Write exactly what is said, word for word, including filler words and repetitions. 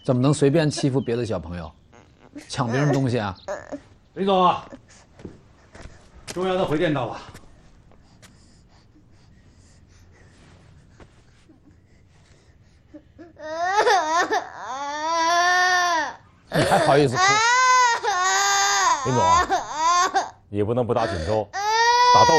怎么能随便欺负别的小朋友，抢别人东西啊？ 林总啊，中央的回电到了。 你还好意思哭？林总啊，你不能不打锦州，打豆